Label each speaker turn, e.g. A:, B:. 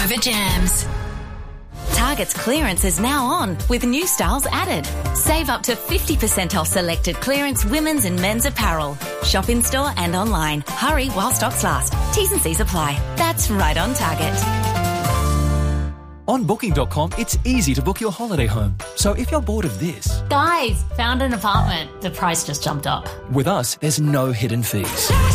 A: Private Jams.
B: Target's clearance is now on with new styles added. Save up to 50% off selected clearance women's and men's apparel. Shop in store and online. Hurry while stocks last. T's and C's apply. That's right on Target.
C: On Booking.com, it's easy to book your holiday home. So if you're bored of this...
D: Guys, found an apartment. The price just jumped up.
C: With us, there's no hidden fees.